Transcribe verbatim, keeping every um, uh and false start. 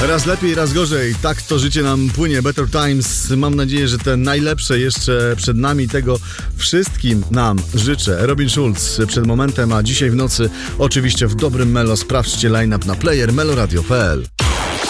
Raz lepiej, raz gorzej. Tak to życie nam płynie. Better Times. Mam nadzieję, że te najlepsze jeszcze przed nami. Tego wszystkim nam życzę. Robin Schulz przed momentem, a dzisiaj w nocy oczywiście w dobrym Melo. Sprawdźcie line-up na player meloradio kropka p l.